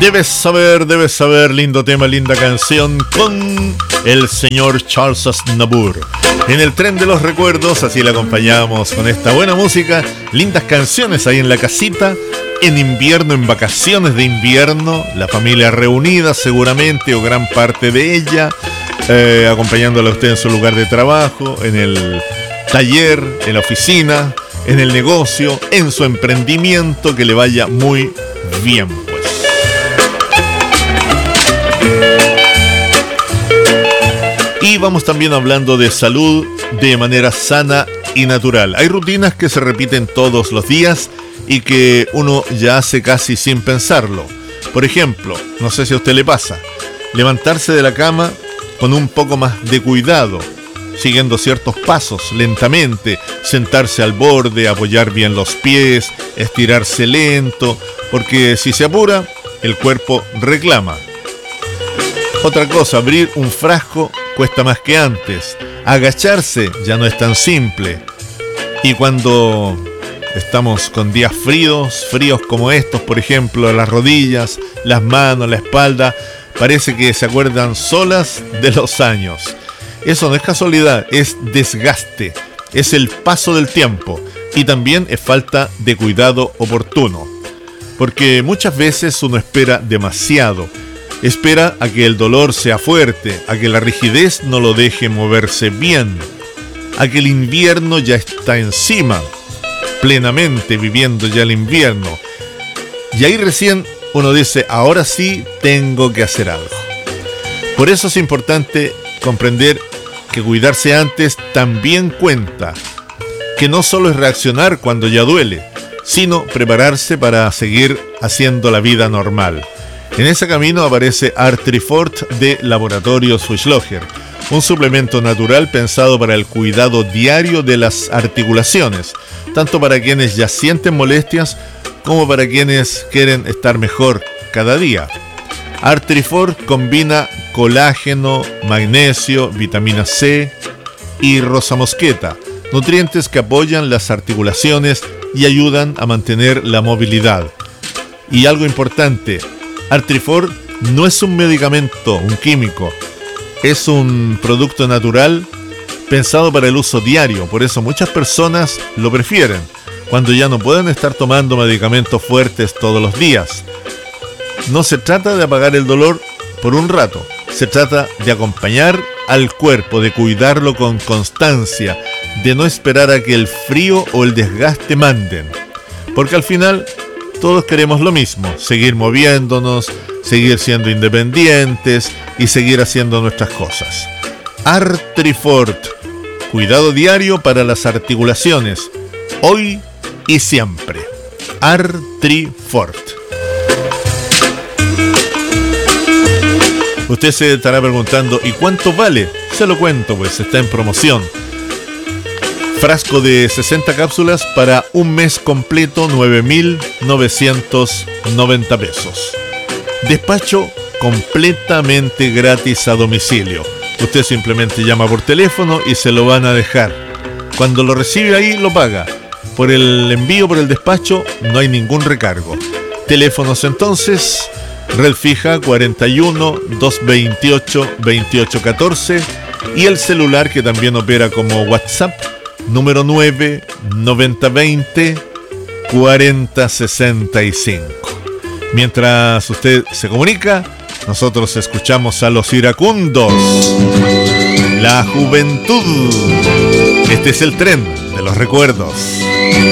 Debes saber, lindo tema, linda canción con el señor Charles Aznavour. En el tren de los recuerdos, así le acompañamos con esta buena música, lindas canciones ahí en la casita, en invierno, en vacaciones de invierno, la familia reunida seguramente o gran parte de ella, acompañándola a usted en su lugar de trabajo, en el taller, en la oficina, en el negocio, en su emprendimiento, que le vaya muy bien. Y vamos también hablando de salud de manera sana y natural. Hay rutinas que se repiten todos los días y que uno ya hace casi sin pensarlo. Por ejemplo, no sé si a usted le pasa, levantarse de la cama con un poco más de cuidado, siguiendo ciertos pasos lentamente, sentarse al borde, apoyar bien los pies, estirarse lento, porque si se apura, el cuerpo reclama. Otra cosa, abrir un frasco cuesta más que antes. Agacharse ya no es tan simple. Y cuando estamos con días fríos como estos, por ejemplo, las rodillas, las manos, la espalda, parece que se acuerdan solas de los años. Eso no es casualidad, es desgaste, es el paso del tiempo y también es falta de cuidado oportuno. Porque muchas veces uno espera demasiado. Espera a que el dolor sea fuerte, a que la rigidez no lo deje moverse bien, a que el invierno ya está encima, plenamente viviendo ya el invierno. Y ahí recién uno dice, ahora sí tengo que hacer algo. Por eso es importante comprender que cuidarse antes también cuenta, que no solo es reaccionar cuando ya duele, sino prepararse seguir haciendo la vida normal. En ese camino aparece Artrifort de Laboratorios Swisslöger, un suplemento natural pensado para el cuidado diario de las articulaciones, tanto para quienes ya sienten molestias como para quienes quieren estar mejor cada día. Artrifort combina colágeno, magnesio, vitamina C y rosa mosqueta, nutrientes que apoyan las articulaciones y ayudan a mantener la movilidad. Y algo importante, Artrifort no es un medicamento, un químico, es un producto natural pensado para el uso diario, por eso muchas personas lo prefieren, cuando ya no pueden estar tomando medicamentos fuertes todos los días. No se trata de apagar el dolor por un rato, se trata de acompañar al cuerpo, de cuidarlo con constancia, de no esperar a que el frío o el desgaste manden, porque al final todos queremos lo mismo, seguir moviéndonos, seguir siendo independientes y seguir haciendo nuestras cosas. Artrifort, cuidado diario para las articulaciones, hoy y siempre. Artrifort. Usted se estará preguntando, ¿y cuánto vale? Se lo cuento, pues está en promoción. Frasco de 60 cápsulas para un mes completo, 9.990 pesos. Despacho completamente gratis a domicilio. Usted simplemente llama por teléfono y se lo van a dejar. Cuando lo recibe ahí, lo paga. Por el envío, por el despacho, no hay ningún recargo. Teléfonos entonces, red fija 41 228 2814 y el celular que también opera como WhatsApp, número 9 9020 4065. Mientras usted se comunica, nosotros escuchamos a los iracundos, la juventud. Este es el tren de los recuerdos.